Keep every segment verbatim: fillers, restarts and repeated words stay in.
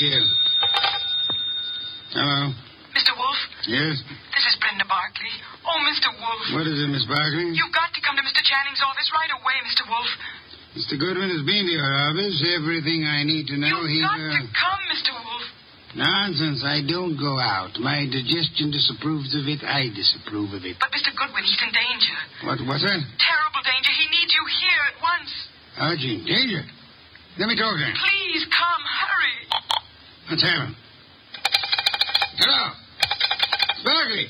kid. Hello. Mister Wolf? Yes? This is Brenda Barkley. Oh, Mister Wolf. What is it, Miss Barkley? You've got to come to Mister Channing's office right away, Mister Wolf. Mister Goodwin has been to your office. Everything I need to know. You've He's, got uh... to come, Mister Wolf. Nonsense. I don't go out. My digestion disapproves of it. I disapprove of it. But Mister Goodwin, he's in danger. What, what's that? Terrible danger. He needs you here at once. Archie, danger? Let me talk to him. Please come. Hurry. Let's have him. Hello. Barkley.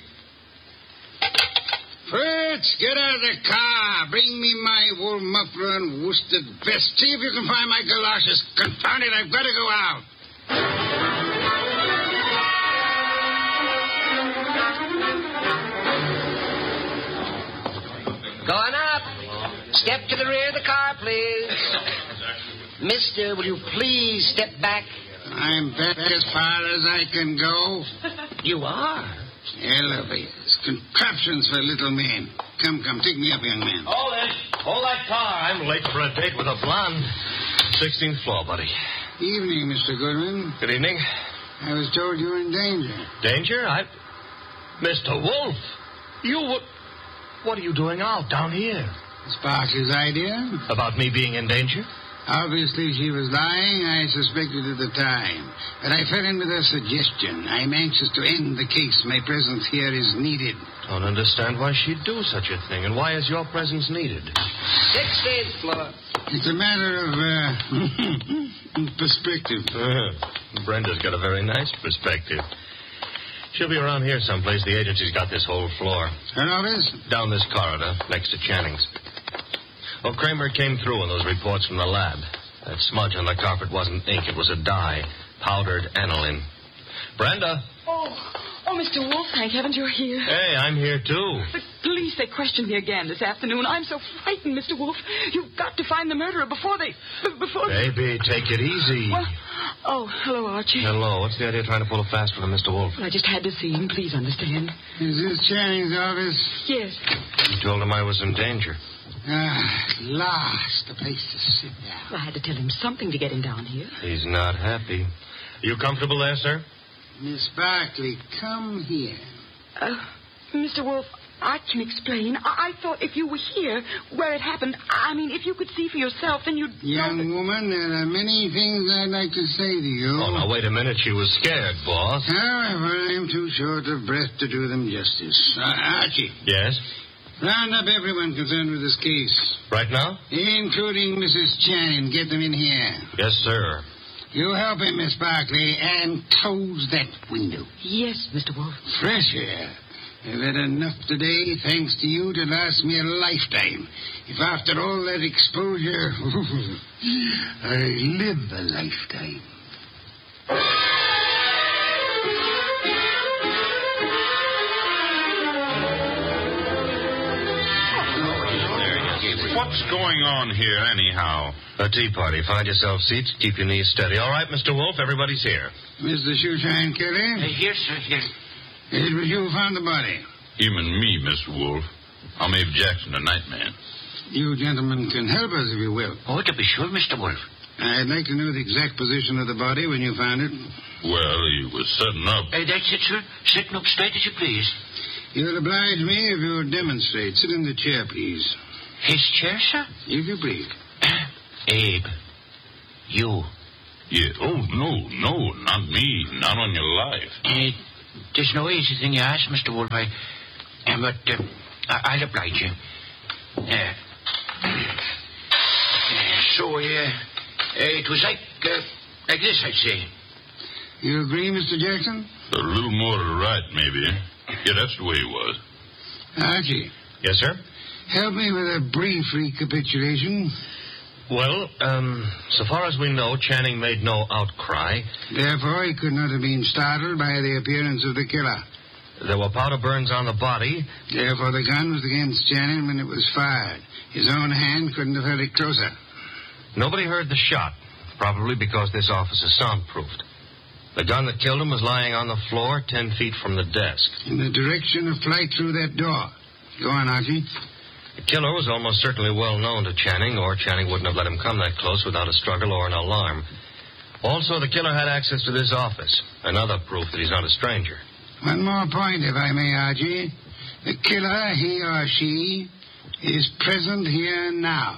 Fritz, get out of the car. Bring me my wool muffler and worsted vest. See if you can find my galoshes. Confound it, I've got to go out. Going up. Step to the rear of the car, please. Mister, will you please step back? I'm back as far as I can go. You are? Elevators, contraptions for little men. Come, come, take me up, young man. Hold it. Hold that car. I'm late for a date with a blonde. sixteenth floor, buddy. Evening, Mister Goodwin. Good evening. I was told you were in danger. Danger? I... Mister Wolf, you would... What are you doing out down here? Miss Barkley's idea? About me being in danger? Obviously, she was lying. I suspected at the time. But I fell in with her suggestion. I'm anxious to end the case. My presence here is needed. Don't understand why she'd do such a thing. And why is your presence needed? sixteenth floor. It's a matter of, uh, perspective. Uh, Brenda's got a very nice perspective. She'll be around here someplace. The agency's got this whole floor. Her office? Down this corridor, next to Channing's. Well, Kramer came through on those reports from the lab. That smudge on the carpet wasn't ink. It was a dye. Powdered aniline. Brenda. Oh, oh, Mister Wolf, thank heavens you're here. Hey, I'm here, too. The police, they questioned me again this afternoon. I'm so frightened, Mister Wolf. You've got to find the murderer before they... before... Baby, take it easy. Well, oh, hello, Archie. Hello. What's the idea of trying to pull a fast one on Mister Wolf? Well, I just had to see him. Please understand. Is this Channing's office? Yes. You told him I was in danger. Ah, last, a place to sit down. Well, I had to tell him something to get him down here. He's not happy. You comfortable there, sir? Miss Barkley, come here. Uh, Mister Wolf, I can explain. I-, I thought if you were here, where it happened, I mean, if you could see for yourself, then you'd... Young know that... woman, there are many things I'd like to say to you. Oh, now, wait a minute. She was scared, boss. However, I'm too short of breath to do them justice. Uh, Archie. Yes? Round up everyone concerned with this case. Right now? Including Missus Channing. Get them in here. Yes, sir. You help him, Miss Barkley, and close that window. Yes, Mister Wolf. Fresh air. I've had enough today, thanks to you, to last me a lifetime. If after all that exposure, I live a lifetime. What's going on here, anyhow? A tea party. Find yourself seats. Keep your knees steady. All right, Mister Wolf, everybody's here. Mister Shoeshine Kelly? Uh, here, sir, here. It was you who found the body. Him and me, Mister Wolf. I'm Abe Jackson, the night man. You gentlemen can help us if you will. Oh, to be sure, Mister Wolf. I'd like to know the exact position of the body when you found it. Well, he was sitting up. Uh, that's it, sir. Sitting up straight as you please. You'll oblige me if you'll demonstrate. Sit in the chair, please. His chair, sir? If you please. Abe, you. Yeah. Oh, no, no, not me. Not on your life. Uh, there's no easy thing you ask, Mister Wolf. I, uh, but uh, I- I'll oblige you. Uh, uh, so, uh, uh, it was like, uh, like this, I'd say. You agree, Mister Jackson? A little more to the right, maybe. Yeah, that's the way he was. Archie. Yes, sir? Help me with a brief recapitulation. Well, um, so far as we know, Channing made no outcry. Therefore, he could not have been startled by the appearance of the killer. There were powder burns on the body. Therefore, the gun was against Channing when it was fired. His own hand couldn't have held it closer. Nobody heard the shot, probably because this office is soundproofed. The gun that killed him was lying on the floor ten feet from the desk. In the direction of flight through that door. Go on, Archie. The killer was almost certainly well known to Channing, or Channing wouldn't have let him come that close without a struggle or an alarm. Also, the killer had access to this office. Another proof that he's not a stranger. One more point, if I may, Archie. The killer, he or she, is present here now.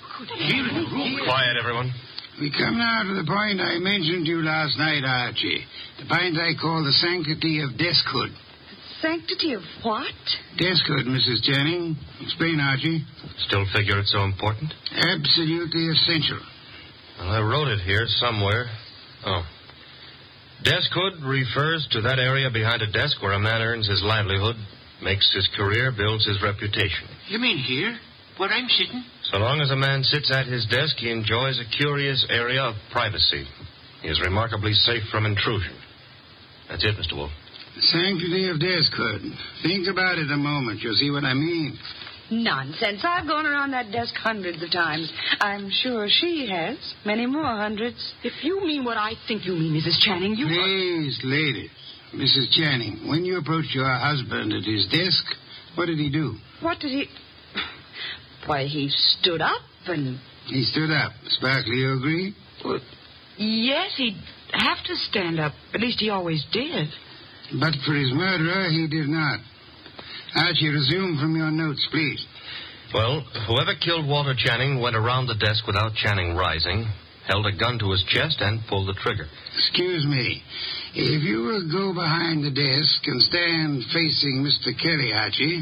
Quiet, everyone. We come now to the point I mentioned to you last night, Archie. The point I call the sanctity of deskhood. Sanctity of what? Deskhood, Missus Channing. Explain, Archie. Still figure it's so important? Absolutely essential. Well, I wrote it here somewhere. Oh. Deskhood refers to that area behind a desk where a man earns his livelihood, makes his career, builds his reputation. You mean here, where I'm sitting? So long as a man sits at his desk, he enjoys a curious area of privacy. He is remarkably safe from intrusion. That's it, Mister Wolf. Sanctity of deskhood. Think about it a moment. You'll see what I mean. Nonsense. I've gone around that desk hundreds of times. I'm sure she has. Many more hundreds. If you mean what I think you mean, Missus Channing, you... Please, ladies. Missus Channing, when you approached your husband at his desk, what did he do? What did he... Why, he stood up and... He stood up. Sparkley, you agree? Well, yes, he'd have to stand up. At least he always did. But for his murderer, he did not. Archie, resume from your notes, please. Well, whoever killed Walter Channing went around the desk without Channing rising, held a gun to his chest, and pulled the trigger. Excuse me. If you will go behind the desk and stand facing Mister Kelly, Archie.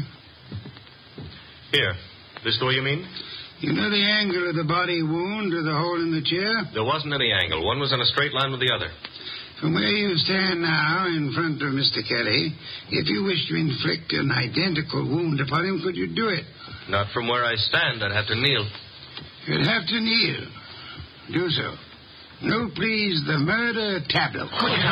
Here. This the way you mean? You know the angle of the body wound or the hole in the chair? There wasn't any angle. One was in a straight line with the other. From where you stand now in front of Mister Kelly, if you wish to inflict an identical wound upon him, could you do it? Not from where I stand. I'd have to kneel. You'd have to kneel. Do so. Note, please, the murder tableau.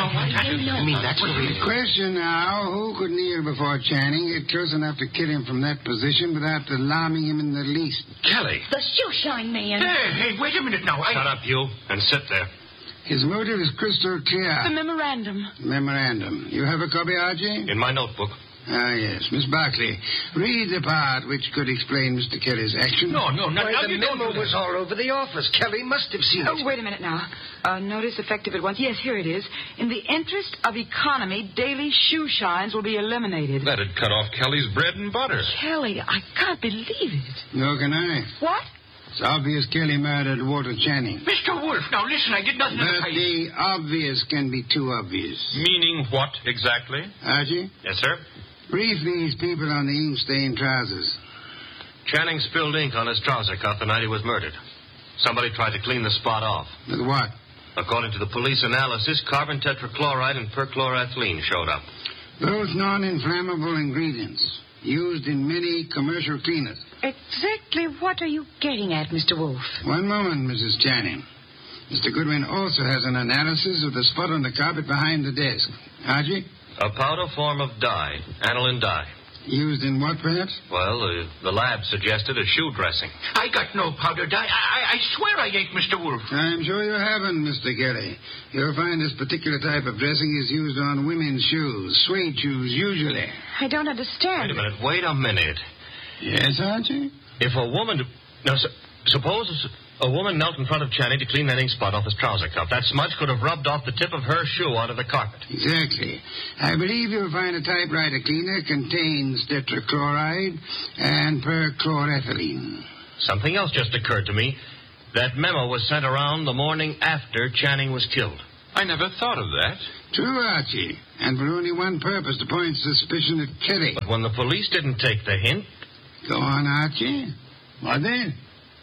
I mean, that's what we... The question now, who could kneel before Channing, get close enough to kill him from that position without alarming him in the least? Kelly! The shoeshine man. Hey, hey, wait a minute now. I... Shut up, you, and sit there. His motive is crystal clear. The memorandum. Memorandum. You have a copy, Archie? In my notebook. Ah, yes. Miss Barclay, read the part which could explain Mister Kelly's action. No, no, no. Why, now the you don't memo do that. was all over the office. Kelly must have seen Oh, it. wait a minute now. Uh, notice effective at once. Yes, here it is. In the interest of economy, daily shoe shines will be eliminated. That'd cut off Kelly's bread and butter. Kelly, I can't believe it. Nor can I. What? It's obvious Kelly murdered Walter Channing. Mister Wolf, now listen, I did nothing of the But kind. the obvious can be too obvious. Meaning what exactly? Archie, Yes, sir? brief these people on the ink-stained trousers. Channing spilled ink on his trouser cuff the night he was murdered. Somebody tried to clean the spot off. With what? According to the police analysis, carbon tetrachloride and perchloroethylene showed up. Both non-inflammable ingredients used in many commercial cleaners. Exactly what are you getting at, Mister Wolf? One moment, Missus Channing. Mister Goodwin also has an analysis of the spot on the carpet behind the desk. Archie? A powder form of dye, aniline dye. Used in what, perhaps? Well, uh, the lab suggested a shoe dressing. I got no powder dye. I, I, I swear I ain't, Mister Wolf. I'm sure you haven't, Mister Kelly. You'll find this particular type of dressing is used on women's shoes, suede shoes, usually. I don't understand. Wait a minute, wait a minute. Yes, Archie? If a woman... Now, su- suppose a woman knelt in front of Channing to clean that ink spot off his trouser cuff. That smudge could have rubbed off the tip of her shoe onto the carpet. Exactly. I believe you'll find a typewriter cleaner contains tetrachloride and perchloroethylene. Something else just occurred to me. That memo was sent around the morning after Channing was killed. I never thought of that. True, Archie. And for only one purpose, to point suspicion at Kelly. But when the police didn't take the hint, Go on, Archie. What then?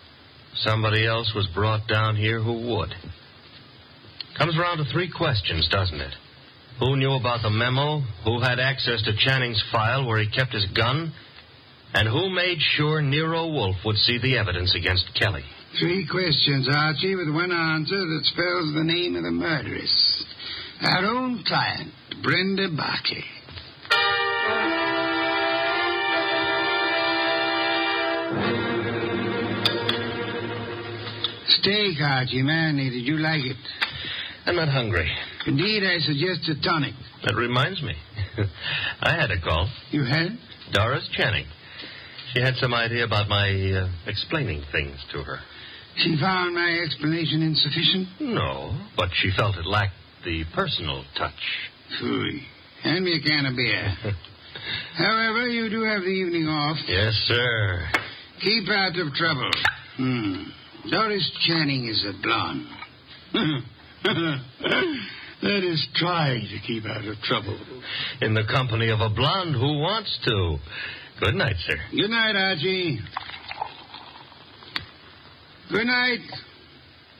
somebody else was brought down here who would. Comes around to three questions, doesn't it? Who knew about the memo? Who had access to Channing's file where he kept his gun? And who made sure Nero Wolfe would see the evidence against Kelly? Three questions, Archie, with one answer that spells the name of the murderess. Our own client, Brenda Barclay. Steak, Archie, man. Did you like it? I'm not hungry. Indeed, I suggest a tonic. That reminds me. I had a call. You had? Doris Channing. She had some idea about my uh, explaining things to her. She found my explanation insufficient? No, but she felt it lacked the personal touch. Phooey. Hand me a can of beer. However, you do have the evening off. Yes, sir. Keep out of trouble. Hmm. Doris Channing is a blonde. That is, try to keep out of trouble. In the company of a blonde who wants to. Good night, sir. Good night, Archie. Good night.